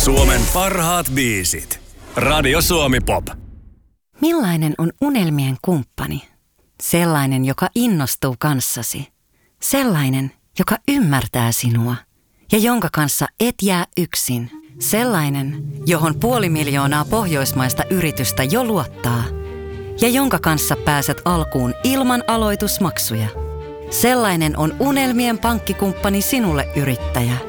Suomen parhaat biisit. Radio Suomi Pop. Millainen on unelmien kumppani? Sellainen, joka innostuu kanssasi. Sellainen, joka ymmärtää sinua ja jonka kanssa et jää yksin. Sellainen, johon 500 000 pohjoismaista yritystä jo luottaa ja jonka kanssa pääset alkuun ilman aloitusmaksuja. Sellainen on unelmien pankkikumppani sinulle, yrittäjä.